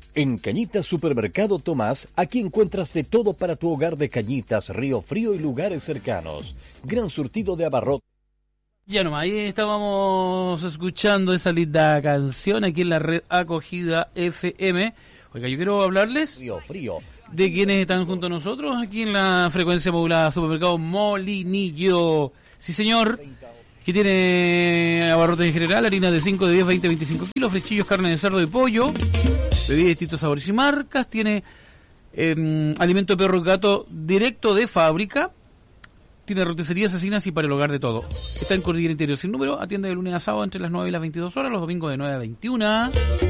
En Cañitas Supermercado Tomás, aquí encuentras de todo para tu hogar de Cañitas, Río Frío y lugares cercanos. Gran surtido de abarrotes. Ya nomás, ahí estábamos escuchando esa linda canción aquí en la red Acogida FM. Oiga, yo quiero hablarles Río Frío. De quienes están junto a nosotros aquí en la frecuencia modulada Supermercado Molinillo. Sí, señor, que tiene abarrotes en general, harina de 5, de 10, 20, 25 kilos, flechillos, carne de cerdo y pollo, bebidas de distintos sabores y marcas, tiene alimento de perro y gato directo de fábrica, tiene roticerías, asesinas y para el hogar de todo. Está en Cordillera Interior sin número, atiende de lunes a sábado entre las 9 y las 22 horas, los domingos de 9 a 21.